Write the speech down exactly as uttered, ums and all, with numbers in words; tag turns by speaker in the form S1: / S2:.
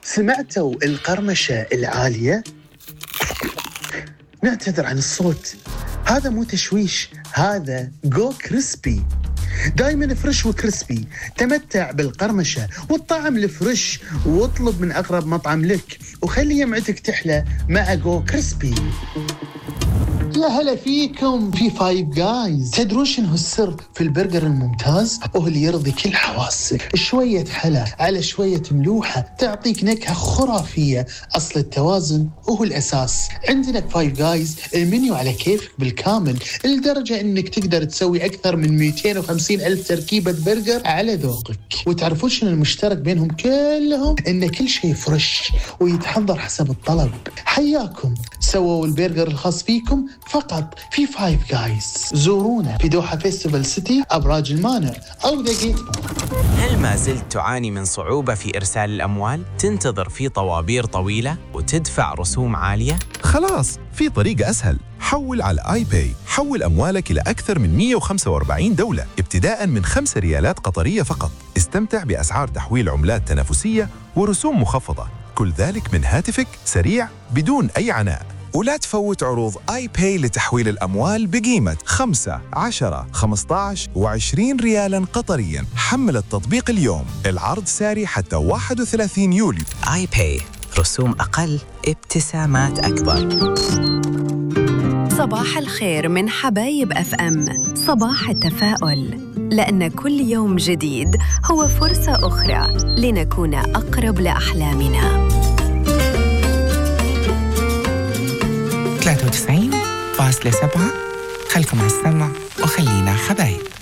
S1: سمعتوا القرمشة العالية؟ نعتذر عن الصوت، هذا مو تشويش، هذا جو كريسبي. دايما فريش وكريسبي، تمتع بالقرمشة والطعم الفريش، واطلب من أقرب مطعم لك وخلي يمعتك تحلى مع جو كريسبي. يا هلا فيكم في فايف جايز. تدرون شنو السر في البرجر الممتاز؟ وهو اللي يرضي كل حواسك، شوية حلا على شوية ملوحة تعطيك نكهة خرافية. أصل التوازن وهو الأساس. عندنا فايف جايز المنيو على كيفك بالكامل، لدرجة إنك تقدر تسوي أكثر من مئتين وخمسين ألف تركيبة برجر على ذوقك. وتعرفون شنو المشترك بينهم كلهم؟ إن كل شيء فريش ويتحضر حسب الطلب. حياكم، سووا البرجر الخاص فيكم فقط في فايف جايز. زورونا في دوحة فيستيفال سيتي، أبراج المانع أو دقيقة.
S2: هل ما زلت تعاني من صعوبة في إرسال الأموال؟ تنتظر في طوابير طويلة وتدفع رسوم عالية؟
S3: خلاص، في طريقة أسهل. حول على آي باي. حول أموالك إلى أكثر من مئة وخمسة وأربعين دولة ابتداء من خمسة ريالات قطرية فقط. استمتع بأسعار تحويل عملات تنافسية ورسوم مخفضة، كل ذلك من هاتفك، سريع بدون أي عناء. ولا تفوت عروض آي باي لتحويل الأموال بقيمة خمسة، عشرة، خمسة عشر وعشرين ريالاً قطرياً. حمل التطبيق اليوم، العرض ساري حتى واحد وثلاثين يوليو.
S2: آي باي، رسوم أقل، ابتسامات أكبر.
S4: صباح الخير من حبايب أف أم، صباح التفاؤل، لأن كل يوم جديد هو فرصة أخرى لنكون أقرب لأحلامنا.
S5: ثلاثة وتسعين فاصلة سبعة، خلكم على السمع وخلينا حبايب.